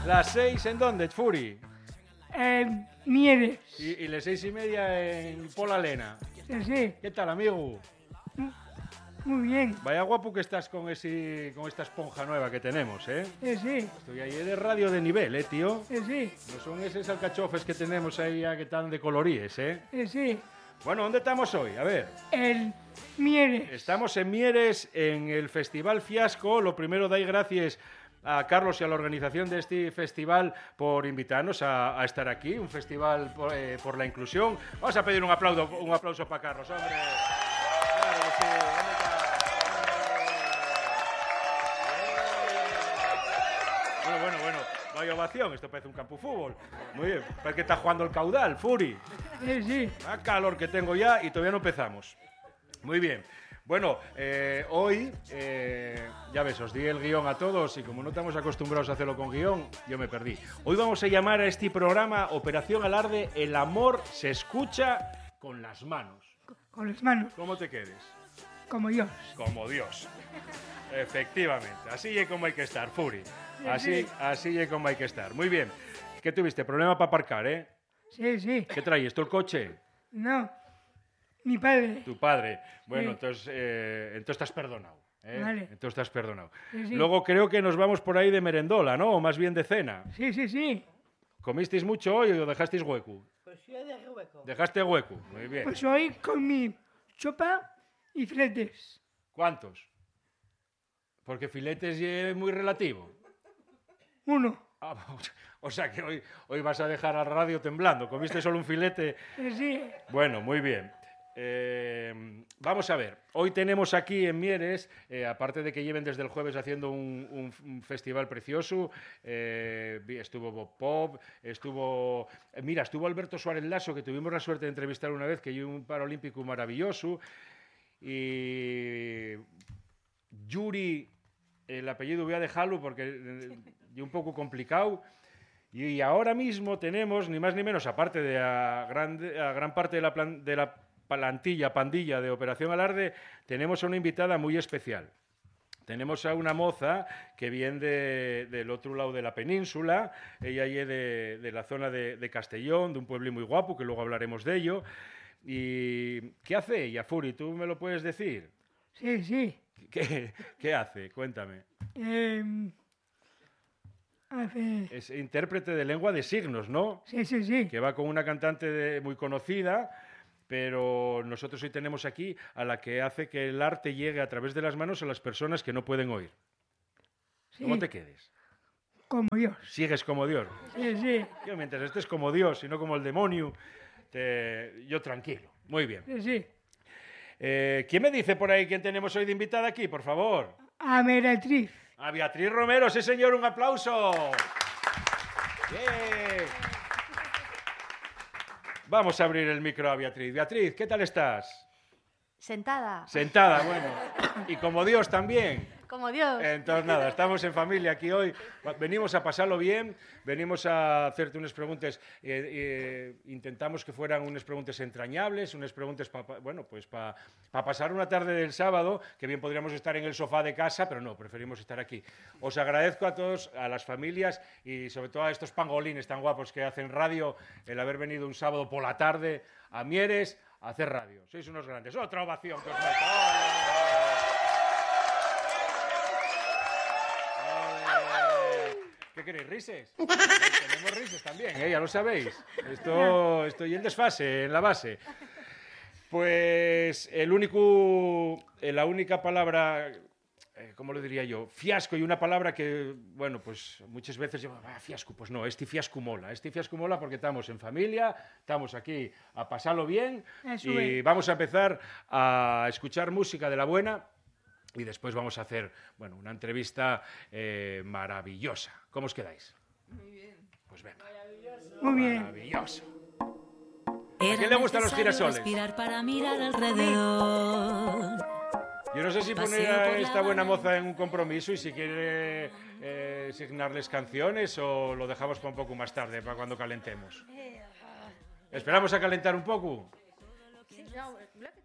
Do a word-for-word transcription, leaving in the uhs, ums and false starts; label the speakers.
Speaker 1: Las seis, ¿en dónde, Furi?
Speaker 2: En Mieres.
Speaker 1: Y, y las seis y media en Pola Lena.
Speaker 2: Sí, sí.
Speaker 1: ¿Qué tal, amigo?
Speaker 2: Muy bien.
Speaker 1: Vaya guapo que estás con ese, con esta esponja nueva que tenemos, ¿eh?
Speaker 2: Sí, sí.
Speaker 1: Estoy ahí de radio de nivel, ¿eh, tío?
Speaker 2: Sí, sí.
Speaker 1: No son esos alcachofes que tenemos ahí ya que están de coloríes, ¿eh?
Speaker 2: Sí, sí.
Speaker 1: Bueno, ¿dónde estamos hoy? A ver.
Speaker 2: En Mieres.
Speaker 1: Estamos en Mieres, en el Festival Fiasco. Lo primero, doy gracias a Carlos y a la organización de este festival por invitarnos a, a estar aquí. Un festival por, eh, por la inclusión. Vamos a pedir un aplauso, un aplauso para Carlos, hombre. Claro que sí. ¿Dónde está? Bueno, bueno, bueno. Vaya ovación. Esto parece un campo de fútbol. Muy bien. Parece que está jugando el caudal, Furi.
Speaker 2: Sí, sí.
Speaker 1: Ah, calor que tengo ya y todavía no empezamos. Muy bien. Bueno, eh, hoy, eh, ya ves, os di el guión a todos y como no estamos acostumbrados a hacerlo con guión, yo me perdí. Hoy vamos a llamar a este programa Operación Alarde, el amor se escucha con las manos.
Speaker 2: Con las manos.
Speaker 1: ¿Cómo te quedes?
Speaker 2: Como Dios.
Speaker 1: Como Dios. Efectivamente. Así es como hay que estar, Furi. Así,
Speaker 2: sí.
Speaker 1: así es como hay que estar. Muy bien. ¿Qué tuviste? Problema para aparcar, ¿eh?
Speaker 2: Sí, sí.
Speaker 1: ¿Qué traes? ¿Tú el coche?
Speaker 2: No. Mi padre.
Speaker 1: Tu padre. Bueno,
Speaker 2: Sí.
Speaker 1: entonces, eh, entonces estás perdonado. ¿eh?
Speaker 2: Vale.
Speaker 1: Entonces estás perdonado.
Speaker 2: Sí, sí.
Speaker 1: Luego creo que nos vamos por ahí de merendola, ¿no? O más bien de cena.
Speaker 2: Sí, sí, sí.
Speaker 1: ¿Comisteis mucho hoy o dejasteis hueco?
Speaker 3: Pues yo dejé hueco.
Speaker 1: Dejaste hueco. Muy bien.
Speaker 2: Pues hoy con mi sopa y filetes.
Speaker 1: ¿Cuántos? Porque filetes es muy relativo.
Speaker 2: Uno.
Speaker 1: Ah, o sea que hoy, hoy vas a dejar al radio temblando. ¿Comiste solo un filete?
Speaker 2: Sí, sí.
Speaker 1: Bueno, muy bien. Eh, vamos a ver, hoy tenemos aquí en Mieres, eh, aparte de que lleven desde el jueves haciendo un, un, un festival precioso, eh, estuvo Bob Pop, estuvo, eh, mira, estuvo Alberto Suárez Lasso, que tuvimos la suerte de entrevistar una vez, que es un paralímpico maravilloso, y Yuri, el apellido voy a dejarlo porque es un poco complicado. Y ahora mismo tenemos, ni más ni menos, aparte de a gran, a gran parte de la, plan, de la plantilla, pandilla de Operación Alarde, tenemos a una invitada muy especial. Tenemos a una moza que viene de, del otro lado de la península, ella es de, de la zona de, de Castellón, de un pueblo muy guapo, que luego hablaremos de ello. ¿Y qué hace ella, Furi? ¿Tú me lo puedes decir?
Speaker 2: Sí, sí.
Speaker 1: ¿Qué, qué hace? Cuéntame.
Speaker 2: Eh, hace...
Speaker 1: Es intérprete de lengua de signos, ¿no?
Speaker 2: Sí, sí, sí.
Speaker 1: Que va con una cantante de, muy conocida, pero nosotros hoy tenemos aquí a la que hace que el arte llegue a través de las manos a las personas que no pueden oír.
Speaker 2: Sí.
Speaker 1: ¿Cómo te quedes?
Speaker 2: Como Dios.
Speaker 1: Sigues como Dios.
Speaker 2: Sí, sí.
Speaker 1: Yo, mientras estés como Dios y no como el demonio, te... yo tranquilo. Muy bien.
Speaker 2: Sí, sí.
Speaker 1: Eh, ¿Quién me dice por ahí quién tenemos hoy de invitada aquí, por favor?
Speaker 2: A Meretriz.
Speaker 1: A Beatriz Romero, sí señor, un aplauso. Bien. Vamos a abrir el micro a Beatriz. Beatriz, ¿qué tal estás?
Speaker 4: Sentada.
Speaker 1: Sentada, bueno. Y como Dios también.
Speaker 4: Como Dios.
Speaker 1: Entonces, nada, estamos en familia aquí hoy. Venimos a pasarlo bien, venimos a hacerte unas preguntas. Eh, eh, intentamos que fueran unas preguntas entrañables, unas preguntas para, bueno, pues para pa pasar una tarde del sábado, que bien podríamos estar en el sofá de casa, pero no, preferimos estar aquí. Os agradezco a todos, a las familias y sobre todo a estos pangolines tan guapos que hacen radio, el haber venido un sábado por la tarde a Mieres a hacer radio. Sois unos grandes. Otra ovación que os meto. ¿Qué queréis? ¿Rises? Tenemos rises también, ¿eh? Ya lo sabéis. Esto, estoy en desfase, en la base. Pues el único, la única palabra, eh, ¿cómo lo diría yo? Fiasco, y una palabra que, bueno, pues muchas veces digo, ah, fiasco, pues no, este fiasco mola. Este fiasco mola porque estamos en familia, estamos aquí a pasarlo bien.
Speaker 2: Eso
Speaker 1: y
Speaker 2: es.
Speaker 1: vamos a empezar a escuchar música de la buena. Y después vamos a hacer, bueno, una entrevista eh, maravillosa. ¿Cómo os quedáis?
Speaker 3: Muy bien.
Speaker 1: Pues venga.
Speaker 2: Muy bien.
Speaker 1: Maravilloso.
Speaker 5: Era
Speaker 1: ¿A quién le gustan los
Speaker 5: necesario
Speaker 1: girasoles?
Speaker 5: respirar para mirar alrededor.
Speaker 1: Yo no sé si
Speaker 5: Paseo
Speaker 1: poner a
Speaker 5: por la
Speaker 1: esta buena
Speaker 5: Habana.
Speaker 1: moza en un compromiso y si quiere eh, asignarles canciones o lo dejamos para un poco más tarde, para cuando calentemos. Esperamos a calentar un poco.
Speaker 3: Sí, no, lo que